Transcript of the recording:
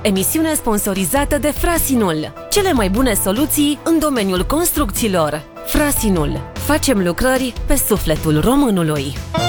emisiune sponsorizată de Frasinul. Cele mai bune soluții în domeniul construcțiilor. Frasinul. Facem lucrări pe sufletul românului.